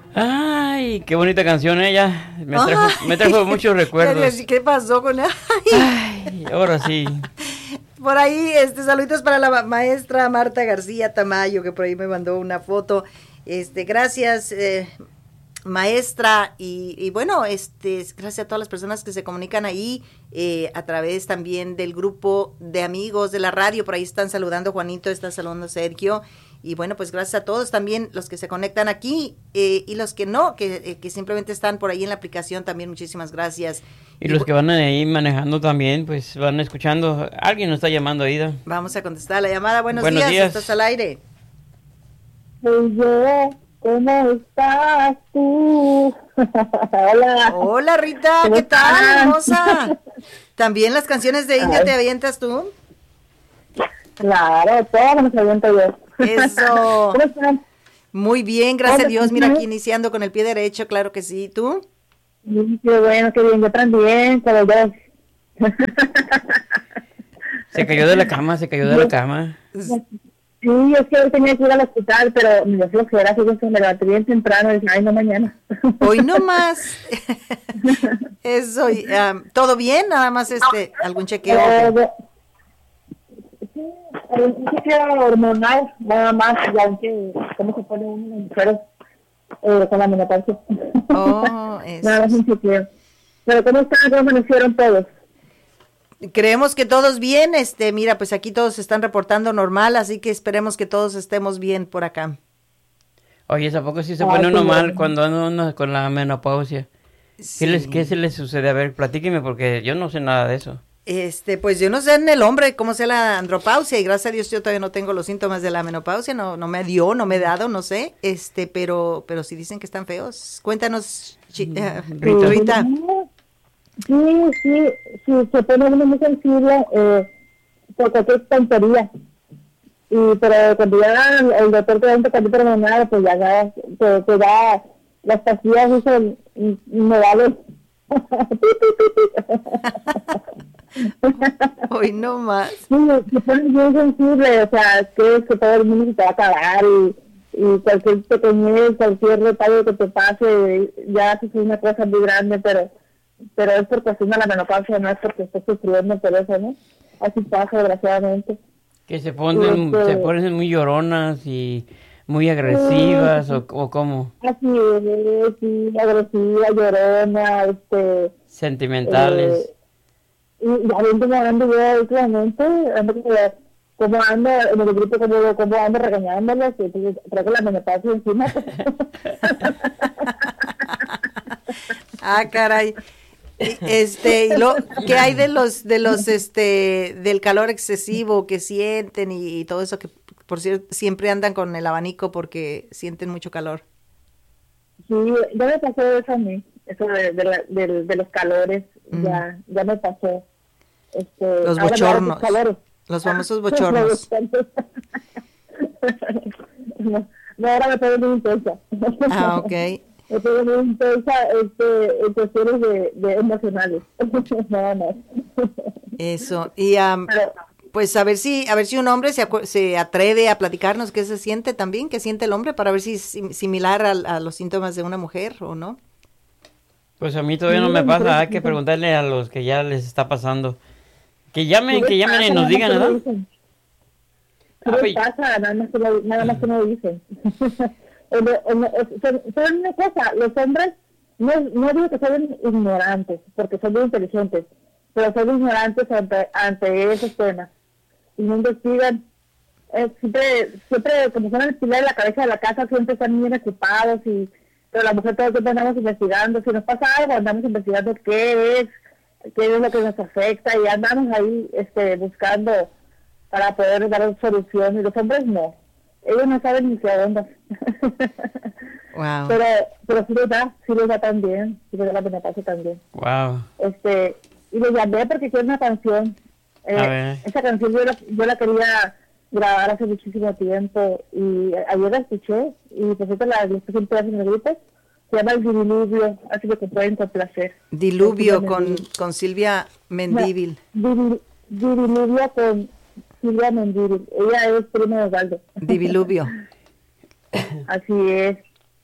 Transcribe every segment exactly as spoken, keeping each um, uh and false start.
Ay, qué bonita canción ella. Me trajo, me trajo muchos recuerdos. ¿Qué pasó con ella? Ay, ahora sí. Por ahí, este, saluditos para la maestra Marta García Tamayo, que por ahí me mandó una foto. Este, gracias, eh, maestra, y, y bueno, este, gracias a todas las personas que se comunican ahí, eh, a través también del grupo de amigos de la radio. Por ahí están saludando Juanito, está saludando Sergio. Y bueno, pues gracias a todos también los que se conectan aquí, eh, y los que no, que, eh, que simplemente están por ahí en la aplicación también, muchísimas gracias. Y, y los que van ahí manejando también, pues van escuchando. Alguien nos está llamando, Aida. Vamos a contestar la llamada. Buenos, Buenos días, días, estás al aire. Soy yo, ¿cómo estás tú? Hola. Hola, Rita, ¿qué tal, hermosa? ¿También las canciones de India te avientas tú? Claro, todas me aviento yo. Eso. ¿Cómo están? Muy bien, gracias a Dios. Mira, aquí iniciando con el pie derecho, claro que sí. ¿Tú? Sí, qué bueno, qué bien. Yo también, pero yo. Se cayó de la cama, se cayó de la cama. Sí, es que hoy tenía que ir al hospital, pero me dio flojera, así que me levanté bien temprano y dije, ay, no, mañana. Hoy no más. Eso, um, ¿todo bien? Nada más este, algún chequeo. Eh, sí, un chequeo hormonal, nada más, ya que cómo se pone uno en mujeres eh, con la menopausia. Oh, eso. Nada más un chequeo. Pero ¿cómo están? ¿Cómo amanecieron todos? Creemos que todos bien, este, mira, pues aquí todos se están reportando normal, así que esperemos que todos estemos bien por acá. Oye, ¿a poco sí se pone uno mal cuando anda uno con la menopausia? Sí. ¿Qué, les, ¿Qué se les sucede? A ver, platíqueme, porque yo no sé nada de eso. Este, pues yo no sé en el hombre cómo sea la andropausia, y gracias a Dios yo todavía no tengo los síntomas de la menopausia, no, no me dio, no me he dado, no sé, este, pero, pero sí dicen que están feos. Cuéntanos, chi- uh, Rita. Rita. Sí, sí, sí, se pone uno muy sensible eh, por cualquier tontería. Y, pero cuando ya el doctor te da un tratamiento hormonal, pues ya, ya, te, te da las pastillas, eso me vale. Hoy no más. Sí, se pone bien sensible, o sea, que, que todo el mundo se te va a acabar y, y cualquier pequeñez, cualquier detalle que te pase, ya es una cosa muy grande, pero pero es por cuestión de la menopausia, no es porque esté sufriendo por eso, ¿no? Así pasa, desgraciadamente. Que se ponen, este, se ponen muy lloronas y muy agresivas, sí, o, o cómo. Así es, sí, agresiva, llorona, este... Sentimentales. Eh, y ya ven cómo ando yo últimamente, ando como, como ando en el grupo, como, como ando regañándolos, y entonces traigo la menopausia encima. Ah, caray. Este, y lo, ¿qué hay de los, de los, este, del calor excesivo que sienten y, y todo eso, que por cierto siempre andan con el abanico porque sienten mucho calor? Sí, ya me pasó eso a mí, eso de, de, la, de, de los calores, mm. ya, ya me pasó. Este, los bochornos, los famosos bochornos. no, no, ahora me pongo muy intensa. Ah, ok. Me pongo muy intensa este, en cuestiones de, de emocionales, nada más. Eso, y um, Pero, pues a ver si a ver si un hombre se, se atreve a platicarnos qué se siente también, qué siente el hombre, para ver si es similar a, a los síntomas de una mujer o no. Pues a mí todavía no me pasa, hay que preguntarle a los que ya les está pasando. Que llamen, que llamen y nos digan, ¿verdad? ¿Qué les pasa? Nada más que no, nada más que no dicen. son, son una cosa, los hombres, no, no digo que sean ignorantes, porque son muy inteligentes, pero son ignorantes ante, ante esos temas. Y no investigan. Eh, siempre, siempre, como son el pilar de la cabeza de la casa, siempre están bien ocupados, y pero la mujer todo el tiempo andamos investigando. Si nos pasa algo, andamos investigando qué es, qué es lo que nos afecta, y andamos ahí este, buscando para poder dar solución. Y los hombres no. Ellos no saben ni qué onda. Wow. Pero, pero sí les da, sí les da también, sí les da la menopausia también. Wow. Este, y les llamé porque quiero una canción. Eh, esa canción yo la, yo la quería grabar hace muchísimo tiempo, y ayer la escuché, y por cierto la escuché en el grupo. Se llama El Diluvio, así que te pueden complacer. Diluvio con, con Silvia Mendívil. No, Diluvio con Silvia Mendívil. Ella es prima de Osvaldo. Diluvio. Así es.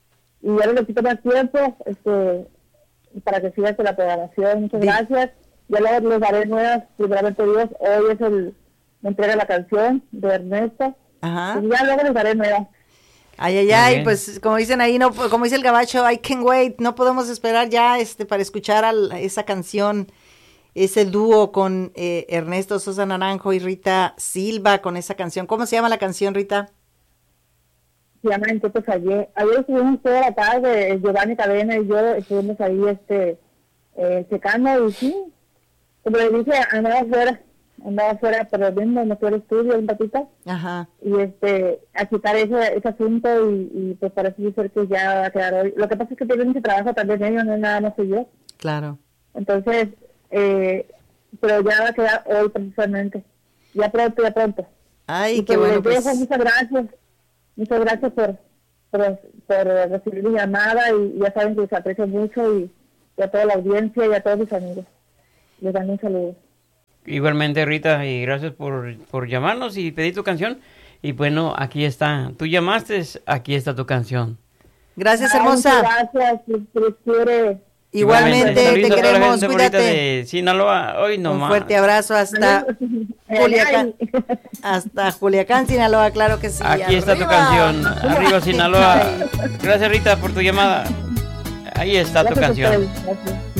y ya no le quito más tiempo, este, para que sigas con la programación. Muchas Bien. gracias. Ya luego les daré nuevas, primeramente Dios. Hoy es el, me entrega la canción de Ernesto. Ajá. Y ya luego les daré nuevas. Ay, ay, Muy ay, bien. pues como dicen ahí, no, como dice el gabacho, I can't wait, no podemos esperar ya este para escuchar al- esa canción, ese dúo con eh, Ernesto Sosa Naranjo y Rita Silva con esa canción. ¿Cómo se llama la canción, Rita? Se llama Entonces ayer. Ayer estuvimos toda la tarde, Giovanni Cadena y yo estuvimos ahí este eh, checando y sí, como le dije, andaba afuera, andaba afuera, pero viendo, me fui al estudio un ratito Ajá, y este, a quitar ese, ese asunto y, y pues parece ser que ya va a quedar hoy. Lo que pasa es que tiene mucho trabajo también ellos, no es nada más que yo. claro. Entonces, eh, pero ya va a quedar hoy precisamente. Ya pronto, ya pronto. Ay, Y qué pues bueno, les pues. dejo, muchas gracias. Muchas gracias por, por, por recibir mi llamada y ya saben que les aprecio mucho y, y a toda la audiencia y a todos mis amigos. Les dan un saludo. Igualmente, Rita, y gracias por, por llamarnos y pedir tu canción. Y bueno, aquí está. Tú llamaste, aquí está tu canción. Gracias, Ay, hermosa. muchas gracias, si si les quiere. Igualmente, te Saludos a toda la queremos, gente bonita cuídate. de Sinaloa. Hoy Un nomás. fuerte abrazo hasta Culiacán, Ay, hasta Culiacán, Sinaloa, claro que sí. Aquí está tu ¡Arriba! canción. Arriba, Sinaloa. Ay. Gracias, Rita, por tu llamada. Ahí está tu gracias a canción. ustedes, gracias.